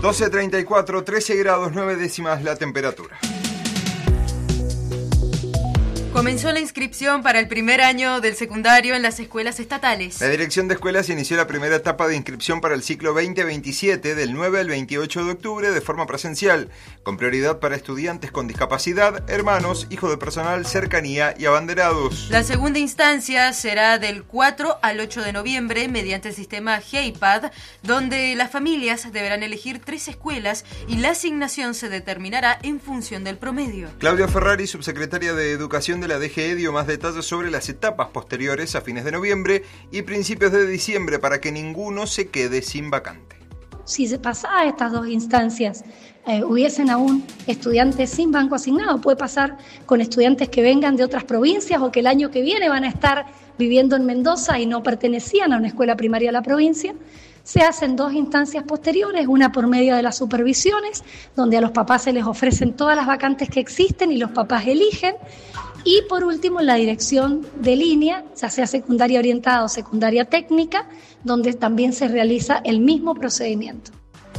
12:34, 13 grados 9 décimas la temperatura. Comenzó la inscripción para el primer año del secundario en las escuelas estatales. La Dirección de Escuelas inició la primera etapa de inscripción para el ciclo 2027 del 9 al 28 de octubre de forma presencial, con prioridad para estudiantes con discapacidad, hermanos, hijos de personal, cercanía y abanderados. La segunda instancia será del 4 al 8 de noviembre mediante el sistema HeyPad, donde las familias deberán elegir 3 escuelas y la asignación se determinará en función del promedio. Claudia Ferrari, subsecretaria de Educación de la DGE, dio más detalles sobre las etapas posteriores a fines de noviembre y principios de diciembre para que ninguno se quede sin vacante. Si se pasaba estas 2 instancias, hubiesen aún estudiantes sin banco asignado. Puede pasar con estudiantes que vengan de otras provincias o que el año que viene van a estar viviendo en Mendoza y no pertenecían a una escuela primaria de la provincia. Se hacen 2 instancias posteriores, una por medio de las supervisiones, donde a los papás se les ofrecen todas las vacantes que existen y los papás eligen. Y por último, en la dirección de línea, ya sea secundaria orientada o secundaria técnica, donde también se realiza el mismo procedimiento.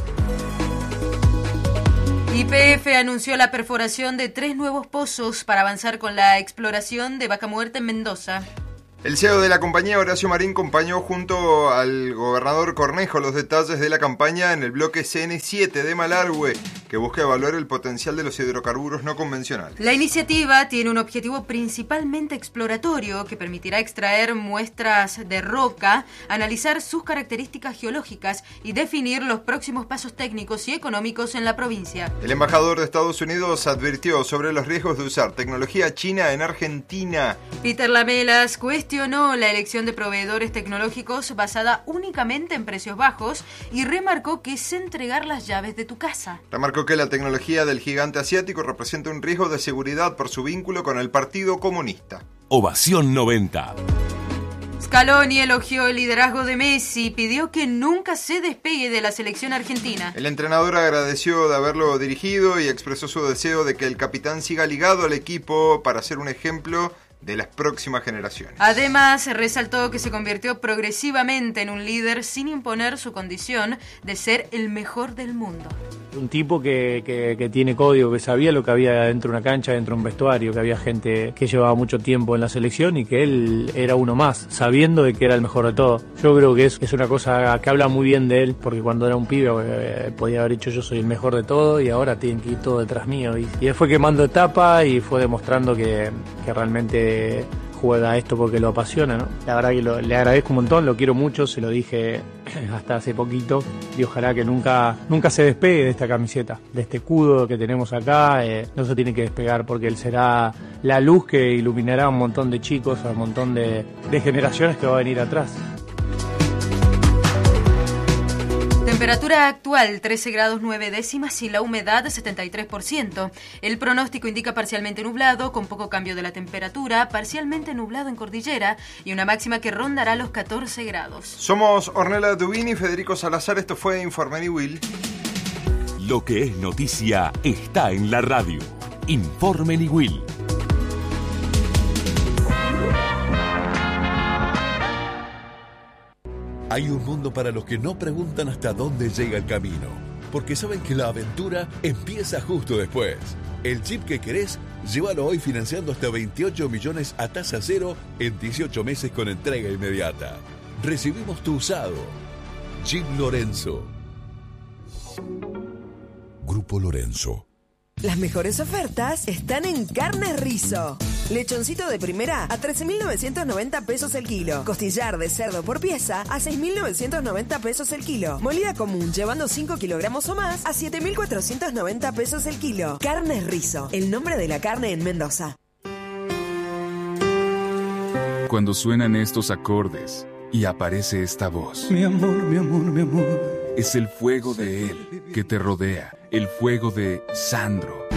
YPF anunció la perforación de 3 nuevos pozos para avanzar con la exploración de Vaca Muerta en Mendoza. El CEO de la compañía, Horacio Marín, acompañó junto al gobernador Cornejo los detalles de la campaña en el bloque CN7 de Malargüe, que busca evaluar el potencial de los hidrocarburos no convencionales. La iniciativa tiene un objetivo principalmente exploratorio que permitirá extraer muestras de roca, analizar sus características geológicas y definir los próximos pasos técnicos y económicos en la provincia. El embajador de Estados Unidos advirtió sobre los riesgos de usar tecnología china en Argentina. Peter Lamelas cuestionó la elección de proveedores tecnológicos basada únicamente en precios bajos y remarcó que es entregar las llaves de tu casa. Remarcó que la tecnología del gigante asiático representa un riesgo de seguridad por su vínculo con el Partido Comunista. Ovación 90. Scaloni elogió el liderazgo de Messi y pidió que nunca se despegue de la selección argentina. El entrenador agradeció de haberlo dirigido y expresó su deseo de que el capitán siga ligado al equipo para ser un ejemplo de las próximas generaciones. Además, resaltó que se convirtió progresivamente en un líder sin imponer su condición de ser el mejor del mundo. Un tipo que tiene código, que sabía lo que había dentro de una cancha, dentro de un vestuario, que había gente que llevaba mucho tiempo en la selección y que él era uno más, sabiendo de que era el mejor de todo. Yo creo que es una cosa que habla muy bien de él, porque cuando era un pibe podía haber dicho yo soy el mejor de todo y ahora tienen que ir todo detrás mío. Y él fue quemando etapa y fue demostrando que realmente juega esto porque lo apasiona, ¿no? La verdad que le agradezco un montón, lo quiero mucho, se lo dije hasta hace poquito y ojalá que nunca se despegue de esta camiseta, de este escudo que tenemos acá, no se tiene que despegar porque él será la luz que iluminará a un montón de chicos, a un montón de generaciones que va a venir atrás. Temperatura actual 13 grados 9 décimas y la humedad 73%. El pronóstico indica parcialmente nublado, con poco cambio de la temperatura, parcialmente nublado en cordillera y una máxima que rondará los 14 grados. Somos Ornella Dubini y Federico Salazar, esto fue Informe Niwil. Lo que es noticia está en la radio. Informe Niwil. Hay un mundo para los que no preguntan hasta dónde llega el camino, porque saben que la aventura empieza justo después. El Jeep que querés, llévalo hoy financiando hasta 28 millones a tasa cero en 18 meses con entrega inmediata. Recibimos tu usado. Jeep Lorenzo. Grupo Lorenzo. Las mejores ofertas están en Carnes Rizo. Lechoncito de primera a 13.990 pesos el kilo. Costillar de cerdo por pieza a 6.990 pesos el kilo. Molida común llevando 5 kilogramos o más a 7.490 pesos el kilo. Carnes Rizo, el nombre de la carne en Mendoza. Cuando suenan estos acordes y aparece esta voz. Mi amor, mi amor, mi amor. Es el fuego de él que te rodea. El fuego de Sandro.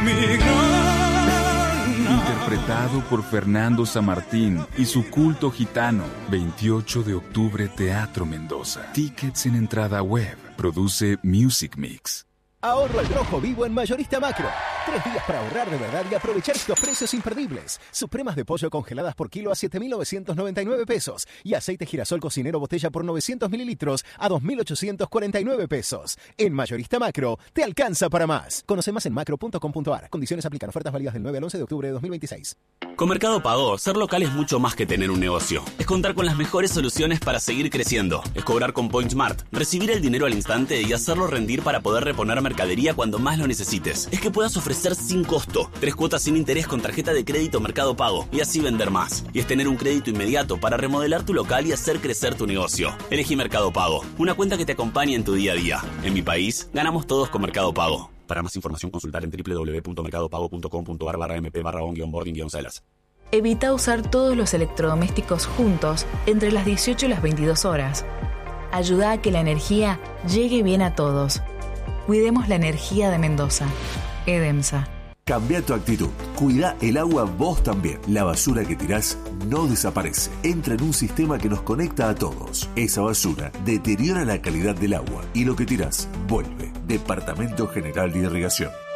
Interpretado por Fernando Samartín y su culto gitano. 28 de octubre, Teatro Mendoza. Tickets en entrada web. Produce Music Mix. Ahorro al rojo vivo en Mayorista Macro. 3 días para ahorrar de verdad y aprovechar estos precios imperdibles. Supremas de pollo congeladas por kilo a 7.999 pesos. Y aceite girasol cocinero botella por 900 mililitros a 2.849 pesos. En Mayorista Macro, te alcanza para más. Conoce más en macro.com.ar. Condiciones aplican. Ofertas válidas del 9 al 11 de octubre de 2026. Con Mercado Pago, ser local es mucho más que tener un negocio. Es contar con las mejores soluciones para seguir creciendo. Es cobrar con PointSmart, recibir el dinero al instante y hacerlo rendir para poder reponer mercadería cuando más lo necesites. Es que puedas ofrecer sin costo 3 cuotas sin interés con tarjeta de crédito Mercado Pago y así vender más. Y es tener un crédito inmediato para remodelar tu local y hacer crecer tu negocio. Elegí Mercado Pago, una cuenta que te acompañe en tu día a día. En mi país, ganamos todos con Mercado Pago. Para más información, consultar en www.mercadopago.com.ar/mp/on-boarding-sellers. Evita usar todos los electrodomésticos juntos entre las 18 y las 22 horas. Ayuda a que la energía llegue bien a todos. Cuidemos la energía de Mendoza. EDEMSA. Cambia tu actitud. Cuida el agua vos también. La basura que tirás no desaparece. Entra en un sistema que nos conecta a todos. Esa basura deteriora la calidad del agua y lo que tirás vuelve. Departamento General de Irrigación.